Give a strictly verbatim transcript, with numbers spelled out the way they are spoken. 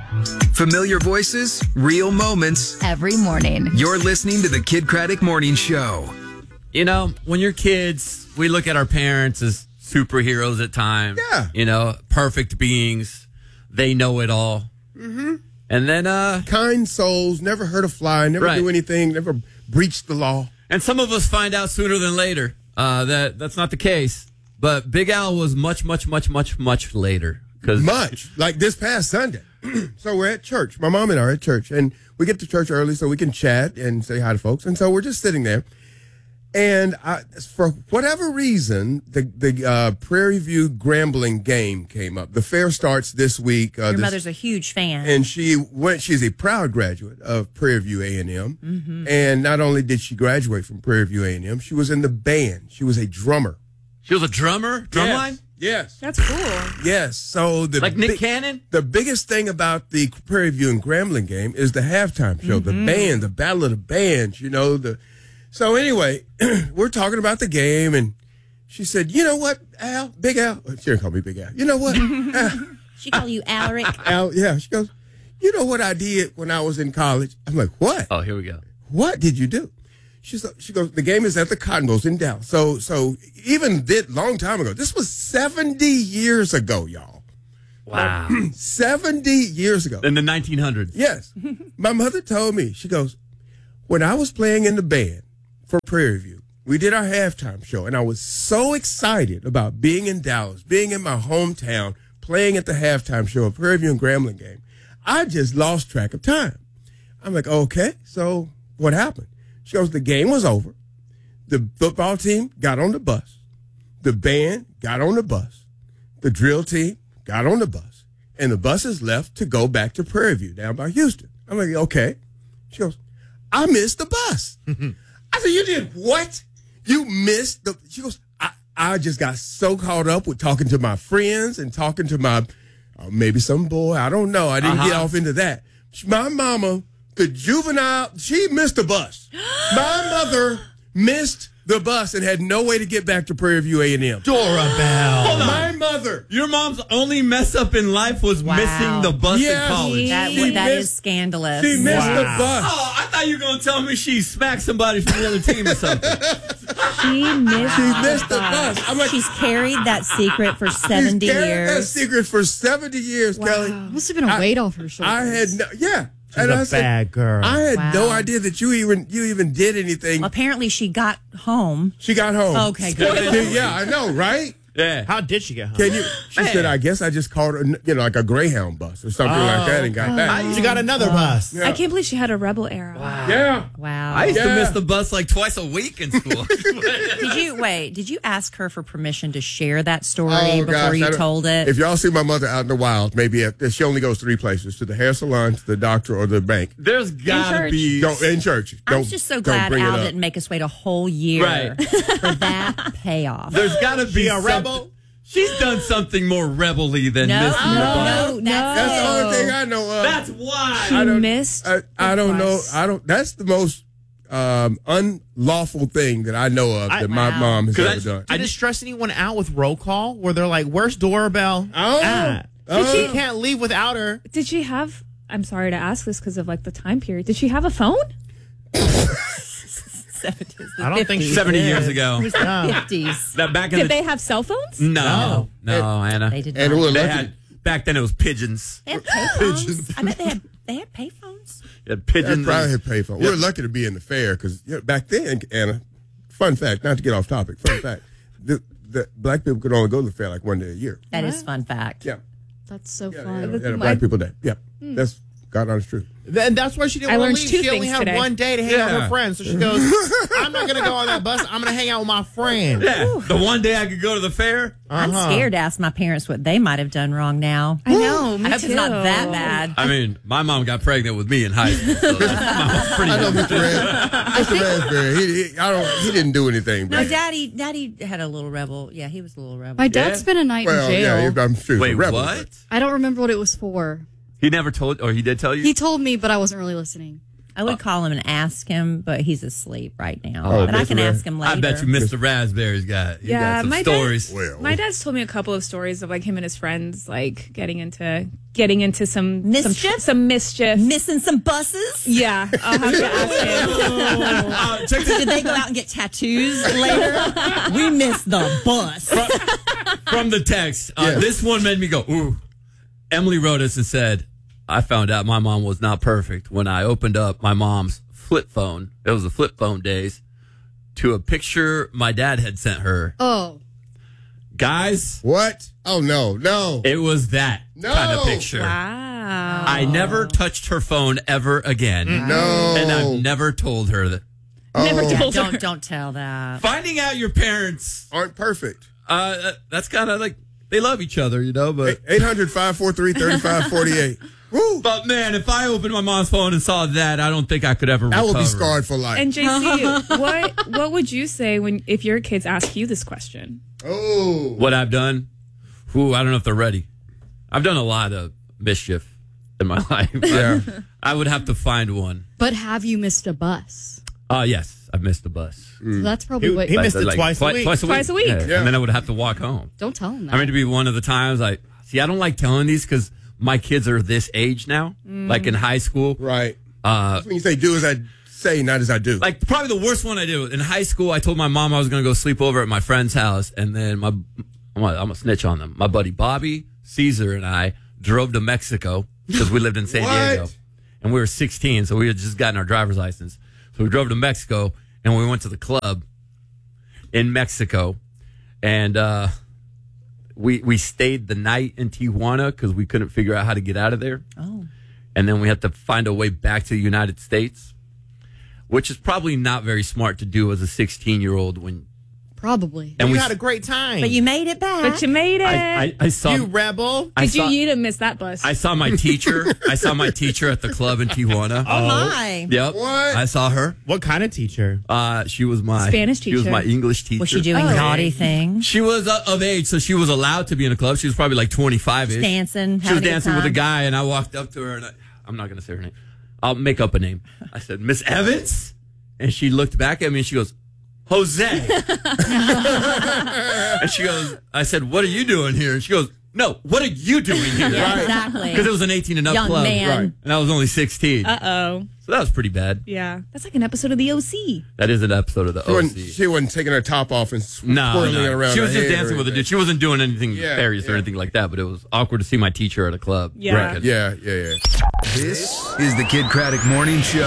Familiar voices, real moments. Every morning. You're listening to the Kid Craddock Morning Show. You know, when you're kids, we look at our parents as superheroes at times. Yeah. You know, perfect beings. They know it all. Mm-hmm. And then, uh... kind souls, never hurt a fly, never Right. do anything, never breached the law. And some of us find out sooner than later uh, that that's not the case. But Big Al was much, much, much, much, much later. Cause Much. Like this past Sunday. So we're at church. My mom and I are at church. And we get to church early so we can chat and say hi to folks. And so we're just sitting there. And I, for whatever reason, the, the uh, Prairie View Grambling game came up. The fair starts this week. Uh, Your this, mother's a huge fan. And she went, she's a proud graduate of Prairie View A and M. Mm-hmm. And not only did she graduate from Prairie View A and M, she was in the band. She was a drummer. She was a drummer? Drumline? Yes. Yes. That's cool. Yes. So the Like Nick big- Cannon? The biggest thing about the Prairie View and Grambling game is the halftime show, Mm-hmm. the band, the battle of the bands, you know, the, so anyway, we're talking about the game and she said, you know what, Al, Big Al, she didn't call me Big Al. You know what? Al, She call you Alaric. Al, yeah. She goes, you know what I did when I was in college? I'm like, what? Oh, here we go. What did you do? She's, she goes, the game is at the Cotton Bowls in Dallas. So, so even did long time ago. This was seventy years ago, y'all. Wow. seventy years ago. In the nineteen hundreds. Yes. My mother told me, she goes, when I was playing in the band for Prairie View, we did our halftime show, and I was so excited about being in Dallas, being in my hometown, playing at the halftime show of Prairie View and Grambling game. I just lost track of time. I'm like, okay, so what happened? She goes, the game was over. The football team got on the bus. The band got on the bus. The drill team got on the bus. And the buses left to go back to Prairie View down by Houston. I'm like, okay. She goes, I missed the bus. I said, you did what? You missed the, she goes, I, I just got so caught up with talking to my friends and talking to my, uh, maybe some boy. I don't know. I didn't Uh-huh. get off into that. My mama, the juvenile, she missed the bus. My mother missed the bus and had no way to get back to Prairie View A and M. Dora Bell. Hold on. My mother. Your mom's only mess up in life was Wow. missing the bus Yeah. in college. That, She that is missed- scandalous. She missed the bus. Oh, I thought you were going to tell me she smacked somebody from the other team or something. She missed, She missed the bus. I'm like, She's carried that secret for she's seventy carried that years. secret for seventy years, Kelly. Must have been a I- weight off her shoulders. I had no, yeah. She's and a I said, bad girl. I had Wow. no idea that you even you even did anything. Apparently, she got home. She got home. Okay, good. Yeah, I know, right? Yeah. How did she get home? Can you? She Man. said, I guess I just called her, you know, like a Greyhound bus or something like that, and got back. She got another bus. Yeah. I can't believe she had a rebel era. Yeah. Wow. I used to Yeah. miss the bus like twice a week in school. Did you wait? Did you ask her for permission to share that story Oh, before gosh, I you don't- told it? If y'all see my mother out in the wild, maybe if, she only goes three places: to the hair salon, to the doctor, or the bank. There's got to church. be. Don't in church. I'm Don't, just so don't glad bring it Al up. didn't make us wait a whole year Right. for that payoff. There's got to be She a something- rebel? She's done something more rebel-y than No, missing the bus. no, No. That's the no. only thing I know of. That's why. She I don't- missed. I, I the don't know. bus. I don't. That's the most um, unlawful thing that I know of I- that my Wow. mom has 'Cause ever I- done. Did it stress anyone out with roll call where they're like, where's Doorbell? Oh. at? Oh. She can't leave without her. Did she have? I'm sorry to ask this because of like the time period. Did she have a phone? seventies, the I don't think she seventy did. years ago. Yeah. fifties. That back in Did the they have cell phones? no, no, Anna. They did And not. we're They lucky. had back then. It was pigeons. They had payphones. I bet they had they had payphones. They had I pigeons. probably had paid for. it. We were lucky to be in the fair because you know, back then, Anna. Fun fact, not to get off topic. Fun fact: the, the black people could only go to the fair like one day a year. That is fun fact. Yeah, That's so yeah, fun. yeah, yeah, the Black People Day. Yeah, that's God honest truth. And that's why she didn't I want to learned leave. two She only things had today. one day to hang out with Yeah. her friends. So she goes, I'm not going to go on that bus. I'm going to hang out with my friend. Yeah. The one day I could go to the fair. I'm Uh-huh. scared to ask my parents what they might have done wrong now. I know. Me I hope too. it's not that bad. I mean, my mom got pregnant with me in high school. So that's pretty I know young. Mister Ras- Mister Raspberry. He, he, I don't. He didn't do anything. No, But, daddy, daddy had a little rebel. Yeah, he was a little rebel. My dad Yeah? spent a night well, in jail. yeah, I'm sure. he's a Wait, rebel, what? I don't remember what it was for. He never told, or he did tell you? He told me, but I wasn't really listening. I would call him and ask him, but he's asleep right now. Oh, but I can Mister ask him later. I bet you Mister Raspberry's got, he Yeah, got some my stories. dad. Well. My dad's told me a couple of stories of like him and his friends like getting into getting into some Mischief? some, some mischief. Missing some buses? Yeah, I'll have to ask him. Uh, check this Did they go out and get tattoos later? We missed the bus. from the text. Uh, Yeah. This one made me go, ooh. Emily wrote us and said, I found out my mom was not perfect when I opened up my mom's flip phone. It was the flip phone days, to a picture my dad had sent her. Oh. Guys, What? Oh, no, no. it was that No. kind of picture. Wow. I never touched her phone ever again. No. And I've never told her that. Never Oh. told her. Don't don't tell that. Finding out your parents, Aren't perfect. uh, that's kind of like, they love each other, you know, but. eight hundred, five four three, three five four eight. Woo. But man, if I opened my mom's phone and saw that, I don't think I could ever I will recover. be scarred for life. And J C, what what would you say when if your kids ask you this question? oh. What I've done, ooh, I don't know if they're ready. I've done a lot of mischief in my life. Yeah. I would have to find one. But have you missed a bus? Uh, yes, I've missed the bus. So that's probably He- what. he missed it Like, twice a twi- week. Twice a week. Twice a week. Yeah. Yeah. And then I would have to walk home. Don't tell him that. I mean, to be one of the times I see, I don't like telling these because my kids are this age now, like in high school. Right. Uh, When you say do as I say, not as I do. like probably the worst one I did in high school. I told my mom I was going to go sleep over at my friend's house, and then my I'm gonna, I'm gonna snitch on them. My buddy Bobby, Caesar, and I drove to Mexico because we lived in San What? Diego, and we were sixteen, so we had just gotten our driver's license. So we drove to Mexico, and we went to the club in Mexico, and uh, we we stayed the night in Tijuana because we couldn't figure out how to get out of there. Oh. And then we had to find a way back to the United States, which is probably not very smart to do as a sixteen-year-old. When Probably. and you we had a great time. But you made it back. But you made it. I, I, I saw you rebel. I Did you saw, you'd have missed that bus? I saw my teacher. I saw my teacher at the club in Tijuana. oh, my. Yep. What? I saw her. What kind of teacher? Uh, she was my Spanish She was teacher. my English teacher. Was she doing Oh. naughty things? She was uh, of age, so she was allowed to be in a club. She was probably like twenty-five ish. Dancing. She was having good dancing with a time? guy, and I walked up to her, and I, I'm not going to say her name. I'll make up a name. I said, Miss Evans? And she looked back at me, and she goes, Jose. And she goes, I said, what are you doing here? And she goes, no, what are you doing here? Yeah, exactly. Because it was an eighteen and up Young club. man. Right. And I was only sixteen. Uh oh. So that was pretty bad. Yeah, that's like an episode of the O C. That is an episode of the She O wasn't, C. she wasn't taking her top off and sw- No, swirling no. it around She was her just head or dancing with a anything. dude. She wasn't doing anything Yeah, nefarious or yeah. anything like that, but it was awkward to see my teacher at a club. Yeah. Right. Yeah, yeah, yeah. This is the Kid Craddock Morning Show.